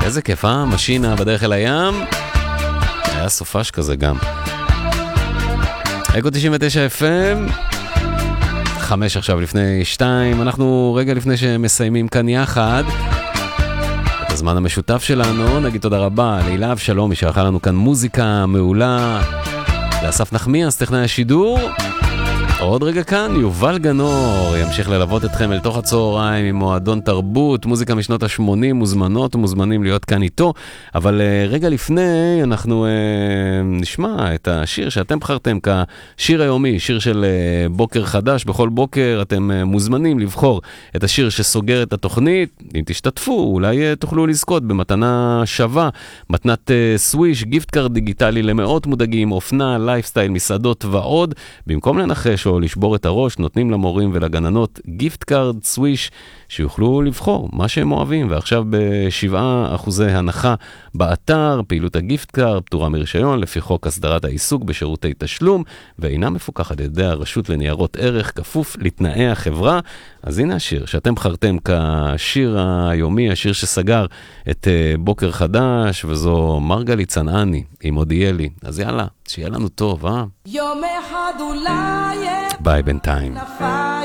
איזה כיף, משינה בדרך אל הים. היה סופש כזה גם. אקו 99 FM, 5 עכשיו לפני 2, אנחנו רגע לפני שמסיימים כאן יחד את הזמן המשותף שלנו. נגיד תודה רבה להילה אבשלום, היא שערכה לנו כאן מוזיקה מעולה, לאסף נחמיאס טכנאי השידור. עוד רגע כאן יובל גנור ימשיך ללוות אתכם אל תוך הצהריים עם מועדון תרבות, מוזיקה משנות ה-80, מוזמנות ומוזמנים להיות כאן איתו. אבל רגע לפני אנחנו נשמע את השיר שאתם בחרתם כשיר היומי, שיר של בוקר חדש. בכל בוקר אתם מוזמנים לבחור את השיר שסוגר את התוכנית. אם תשתתפו אולי תוכלו לזכות במתנה שווה, מתנת סוויש, גיפט קארד דיגיטלי למאות מודגים, אופנה, לייפסטייל, מסעדות ועוד. במקום לנחש או לשבור את הראש, נותנים למורים ולגננות גיפט קארד סוויש שיוכלו לבחור מה שהם אוהבים. ועכשיו ב7% הנחה באתר. פעילות הגיפט קארד פטורה מרישיון לפי חוק הסדרת העיסוק בשירותי תשלום ואינה מפוקחת על ידי הרשות לניירות ערך, כפוף לתנאי החברה. אז הנה השיר שאתם בחרתם כשיר היומי, השיר שסגר את בוקר חדש, וזו מרגלית צנעני עם הודיאלי. אז יאללה, שיהיה לנו טוב, יום אחד אולי ביי בינתיים.